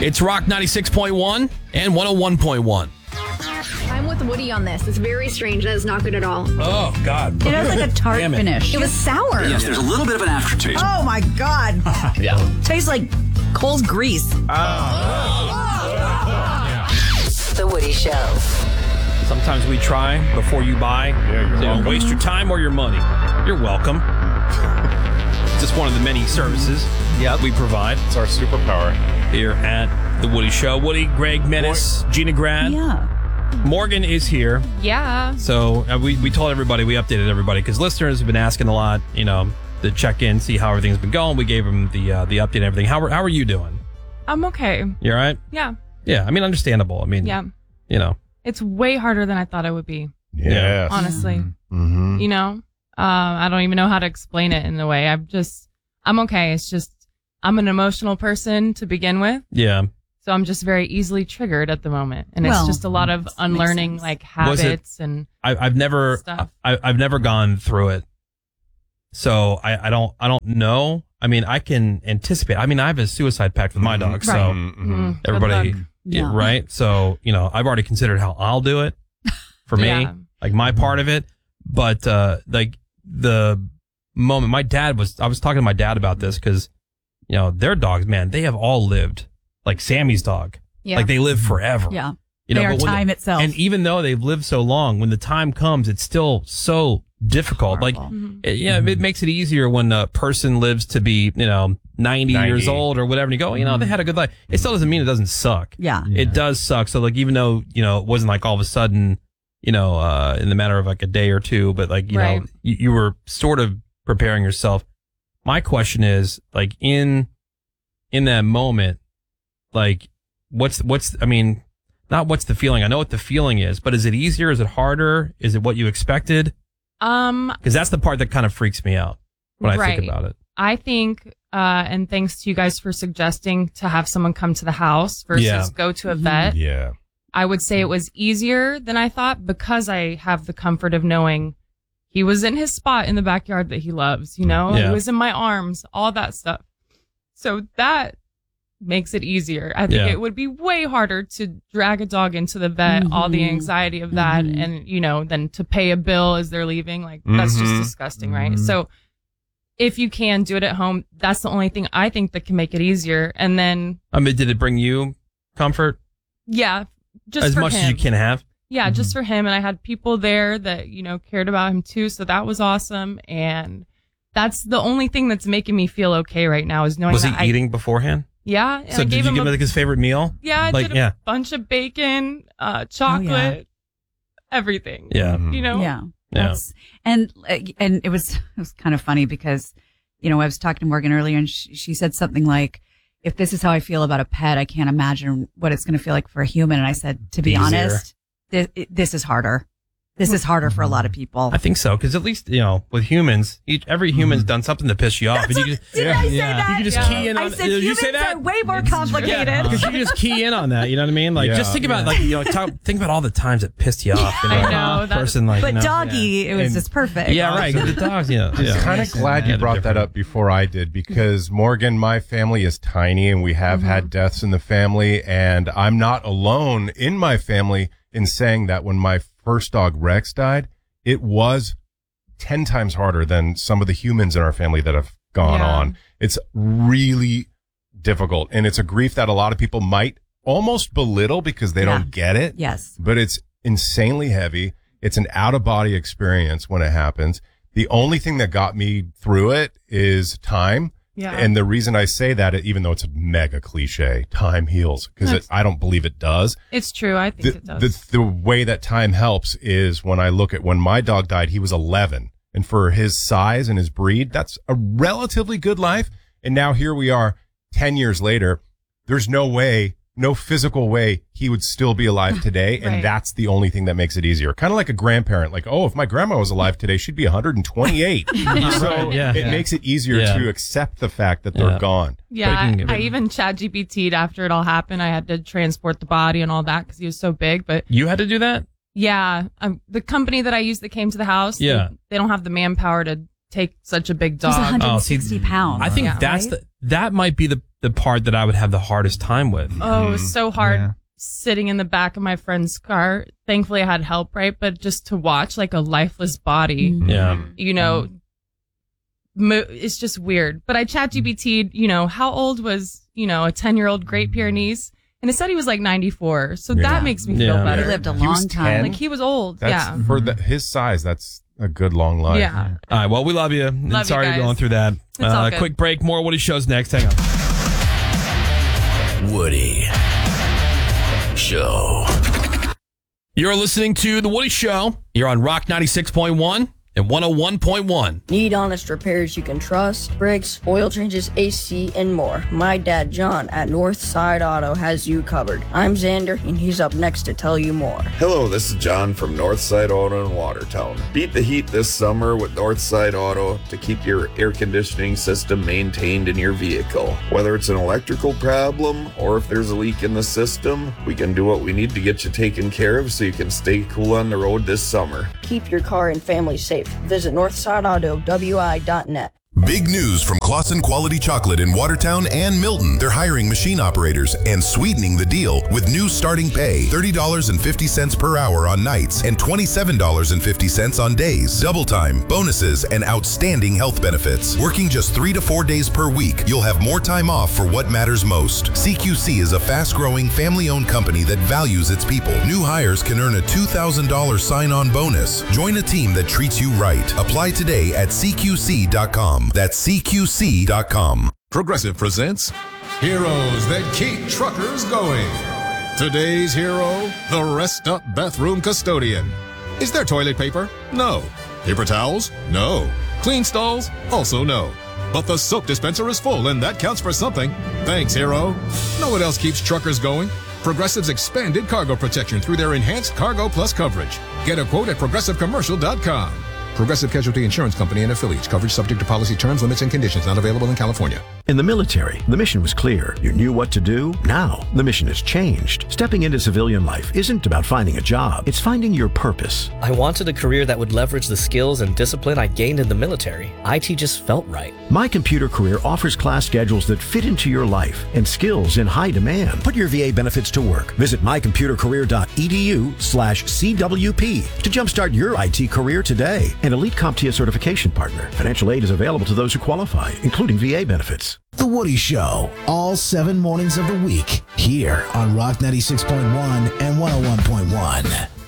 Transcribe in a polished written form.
It's Rock 96.1 and 101.1. I'm with Woody on this. It's very strange. That is not good at all. Oh, God. It has like a tart finish. It was sour. Yes, there's a little bit of an aftertaste. Oh my God. Yeah. Tastes like Cole's grease. The Woody Show. Sometimes we try before you buy. So you don't waste your time or your money. You're welcome. Just one of the many services we provide. It's our superpower. Here at The Woody Show. Woody, Greg, Menace, Gina Grad. Yeah. Morgan is here. Yeah. So we told everybody, we updated everybody because listeners have been asking a lot, to check in, see how everything's been going. We gave them the update and everything. How are you doing? I'm okay. You all right? Yeah. Yeah. I mean, understandable. Yeah. It's way harder than I thought it would be. Yes. Honestly. Mm-hmm. I don't even know how to explain it in a way. I'm okay. It's just, I'm an emotional person to begin with. Yeah. So I'm just very easily triggered at the moment. And it's just a lot of unlearning like habits and I've never stuff. I've never gone through it. So I don't know. I mean, I can anticipate. I mean, I have a suicide pact with my dog. So everybody, right? So, I've already considered how I'll do it for me, like my part of it. But like the moment I was talking to my dad about this because, their dogs, man, they have all lived like Sammy's dog. Yeah. Like they live forever. Yeah. They are time itself. And even though they've lived so long, when the time comes, it's still so difficult. Horrible. Like, it makes it easier when a person lives to be, 90 years old or whatever. And you go, they had a good life. It still doesn't mean it doesn't suck. Yeah. It does suck. So like, even though, it wasn't like all of a sudden, in the matter of like a day or two, but like, you were sort of preparing yourself. My question is like in that moment, like not what's the feeling? I know what the feeling is, but is it easier? Is it harder? Is it what you expected? Because that's the part that kind of freaks me out when I think about it. I think, and thanks to you guys for suggesting to have someone come to the house versus go to a vet. Yeah. I would say it was easier than I thought because I have the comfort of knowing he was in his spot in the backyard that he loves, He was in my arms, all that stuff. So that makes it easier. I think it would be way harder to drag a dog into the vet, all the anxiety of that, and, then to pay a bill as they're leaving. Like, that's just disgusting, right? So if you can do it at home, that's the only thing I think that can make it easier. And then... did it bring you comfort? Yeah. Just as for much him. as you can have? Yeah, just for him. And I had people there that, cared about him too. So that was awesome. And that's the only thing that's making me feel okay right now is knowing Was he eating beforehand? Yeah. And so did you give him like his favorite meal? Yeah, I did a bunch of bacon, chocolate, everything. Yeah. Yeah. And it was kind of funny because, I was talking to Morgan earlier and she said something like, if this is how I feel about a pet, I can't imagine what it's going to feel like for a human. And I said, to be honest, this is harder. This is harder for a lot of people. I think so, because at least, with humans, every human's done something to piss you off. Did I say that? You can just key in on I said did you humans say that? are way more complicated. Because you just key in on that, you know what I mean? Like, just think about, think about all the times it pissed you off. I know. Person like, but doggy, it was just perfect. Yeah, right. The dogs, I'm kind of glad you brought that up before I did, because Morgan, my family is tiny and we have had deaths in the family, and I'm not alone in my family in saying that when my first dog Rex died, it was 10 times harder than some of the humans in our family that have gone on. It's really difficult. And it's a grief that a lot of people might almost belittle because they don't get it. Yes. But it's insanely heavy. It's an out-of-body experience when it happens. The only thing that got me through it is time. Yeah. And the reason I say that, even though it's a mega cliche, time heals, because I don't believe it does. It's true. I think it does. The way that time helps is when I look at when my dog died, he was 11. And for his size and his breed, that's a relatively good life. And now here we are 10 years later. There's no physical way he would still be alive today. And that's the only thing that makes it easier. Kind of like a grandparent. Like, if my grandma was alive today, she'd be 128. So it makes it easier to accept the fact that they're gone. Yeah, I even ChatGPT'd after it all happened. I had to transport the body and all that because he was so big. But you had to do that? Yeah. The company that I used that came to the house, they don't have the manpower to take such a big dog. He's 160 pounds. I think that might be the part that I would have the hardest time with. Oh, it was so hard sitting in the back of my friend's car. Thankfully, I had help, right? But just to watch like a lifeless body, it's just weird. But I ChatGPT'd, how old was, a 10-year-old Great Pyrenees? And it said he was like 94. So that makes me feel better. He lived a long time. Like he was old. For his size, that's a good long life. Yeah. All right. Well, we love you. Sorry you're going through that. Quick break. More Woody shows next. Hang on. Woody Show. You're listening to The Woody Show. You're on Rock 96.1 and 101.1. Need honest repairs you can trust? Brakes, oil changes, AC, and more. My dad, John, at Northside Auto has you covered. I'm Xander, and he's up next to tell you more. Hello, this is John from Northside Auto in Watertown. Beat the heat this summer with Northside Auto to keep your air conditioning system maintained in your vehicle. Whether it's an electrical problem or if there's a leak in the system, we can do what we need to get you taken care of so you can stay cool on the road this summer. Keep your car and family safe. Visit NorthsideAutoWI.net. Big news from Claussen Quality Chocolate in Watertown and Milton. They're hiring machine operators and sweetening the deal with new starting pay, $30.50 per hour on nights and $27.50 on days. Double time, bonuses, and outstanding health benefits. Working just 3 to 4 days per week, you'll have more time off for what matters most. CQC is a fast-growing, family-owned company that values its people. New hires can earn a $2,000 sign-on bonus. Join a team that treats you right. Apply today at CQC.com. That's CQC.com. Progressive presents Heroes That Keep Truckers Going. Today's hero, the Rest Up Bathroom Custodian. Is there toilet paper? No. Paper towels? No. Clean stalls? Also no. But the soap dispenser is full, and that counts for something. Thanks, hero. Know what else keeps truckers going? Progressive's expanded cargo protection through their enhanced Cargo Plus coverage. Get a quote at ProgressiveCommercial.com. Progressive Casualty Insurance Company and affiliates. Coverage subject to policy terms, limits, and conditions. Not available in California. In the military, the mission was clear. You knew what to do. Now, the mission has changed. Stepping into civilian life isn't about finding a job. It's finding your purpose. I wanted a career that would leverage the skills and discipline I gained in the military. IT just felt right. My Computer Career offers class schedules that fit into your life and skills in high demand. Put your VA benefits to work. Visit mycomputercareer.edu/CWP to jumpstart your IT career today. An Elite CompTIA certification partner. Financial aid is available to those who qualify, including VA benefits. The Woody Show, all 7 mornings of the week, here on Rock 96.1 and 101.1.